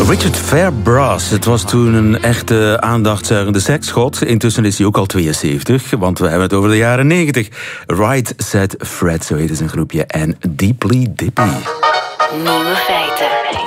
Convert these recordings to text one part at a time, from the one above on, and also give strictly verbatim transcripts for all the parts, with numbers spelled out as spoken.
Richard Fairbrass, het was toen een echte aandachtzuigende seksgod. Intussen is hij ook al tweeënzeventig, want we hebben het over de jaren negentig. Right Said Fred, zo heette zijn groepje, en Deeply Dippy. Nieuwe feiten.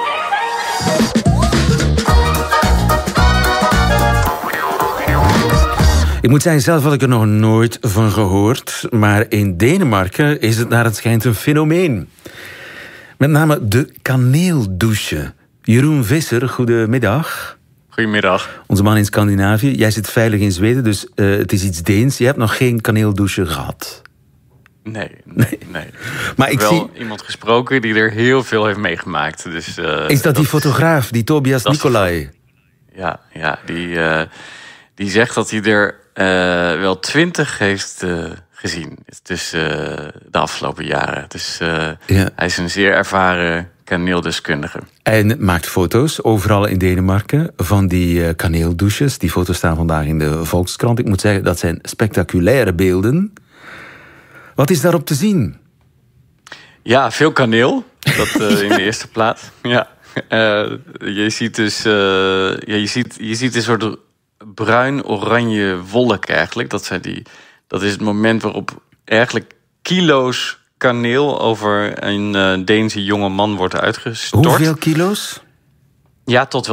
Ik moet zeggen, zelf had ik er nog nooit van gehoord. Maar in Denemarken is het naar het schijnt een fenomeen. Met name de kaneeldouche. Jeroen Visser, goedemiddag. Goedemiddag. Onze man in Scandinavië. Jij zit veilig in Zweden, dus uh, het is iets Deens. Je hebt nog geen kaneeldouche gehad. Nee, nee, nee. Maar ik wel zie iemand gesproken die er heel veel heeft meegemaakt. Dus, uh, is dat, dat die fotograaf, die Tobias dat Nicolai? Ja, ja die, uh, die zegt dat hij er uh, wel twintig heeft uh, gezien. Dus uh, de afgelopen jaren. Dus uh, ja. Hij is een zeer ervaren kaneeldeskundige. En maakt foto's overal in Denemarken van die uh, kaneeldouches. Die foto's staan vandaag in de Volkskrant. Ik moet zeggen, dat zijn spectaculaire beelden. Wat is daarop te zien? Ja, veel kaneel. Dat uh, in de eerste plaats. Ja. Uh, je ziet dus uh, ja, je ziet, je ziet een soort bruin-oranje wolk eigenlijk. Dat, zijn die, dat is het moment waarop eigenlijk kilo's kaneel over een uh, Deense jonge man wordt uitgestort. Hoeveel kilo's? Ja, tot wel